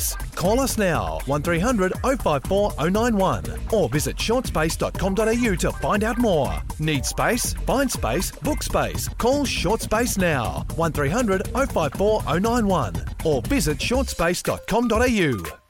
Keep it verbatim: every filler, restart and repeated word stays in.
space? Call us now, one three hundred oh five four oh nine one, or visit short space dot com dot a u to find out more. Need space? Find space, book space. Call Short Space now, one three hundred oh five four oh nine one, or visit short space dot com dot a u.